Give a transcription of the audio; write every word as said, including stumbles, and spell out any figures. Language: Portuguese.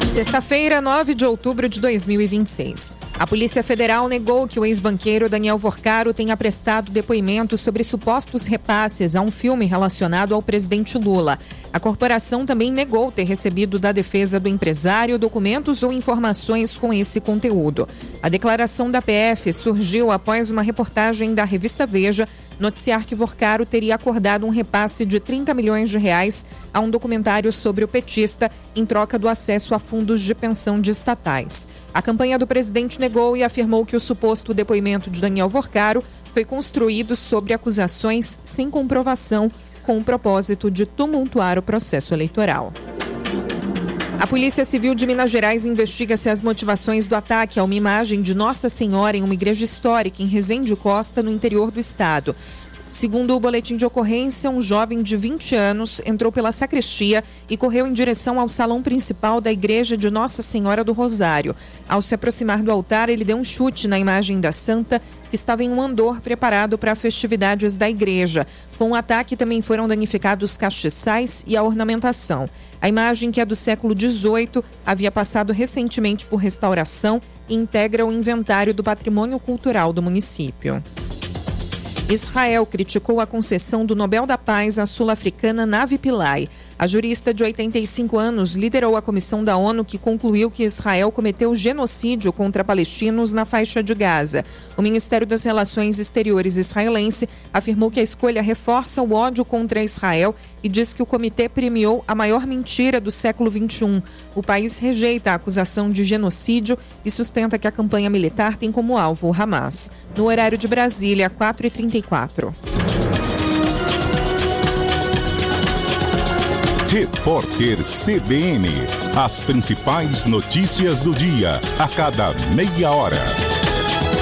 Sexta-feira, nove de outubro de dois mil e vinte e seis. A Polícia Federal negou que o ex-banqueiro Daniel Vorcaro tenha prestado depoimento sobre supostos repasses a um filme relacionado ao presidente Lula. A corporação também negou ter recebido da defesa do empresário documentos ou informações com esse conteúdo. A declaração da P F surgiu após uma reportagem da revista Veja noticiar que Vorcaro teria acordado um repasse de trinta milhões de reais a um documentário sobre o petista em troca do acesso a fundos de pensão de estatais. A campanha do presidente negou e afirmou que o suposto depoimento de Daniel Vorcaro foi construído sobre acusações sem comprovação, com o propósito de tumultuar o processo eleitoral. A Polícia Civil de Minas Gerais investiga se as motivações do ataque a uma imagem de Nossa Senhora em uma igreja histórica em Resende Costa, no interior do estado. Segundo o boletim de ocorrência, um jovem de vinte anos entrou pela sacristia e correu em direção ao salão principal da igreja de Nossa Senhora do Rosário. Ao se aproximar do altar, ele deu um chute na imagem da santa, que estava em um andor preparado para festividades da igreja. Com o ataque também foram danificados castiçais e a ornamentação. A imagem, que é do século dezoito, havia passado recentemente por restauração e integra o inventário do patrimônio cultural do município. Israel criticou a concessão do Nobel da Paz à sul-africana Navi Pillay. A jurista de oitenta e cinco anos liderou a comissão da ONU que concluiu que Israel cometeu genocídio contra palestinos na faixa de Gaza. O Ministério das Relações Exteriores israelense afirmou que a escolha reforça o ódio contra Israel e diz que o comitê premiou a maior mentira do século vinte e um. O país rejeita a acusação de genocídio e sustenta que a campanha militar tem como alvo o Hamas. No horário de Brasília, quatro e trinta e quatro. Repórter C B N. As principais notícias do dia, a cada meia hora.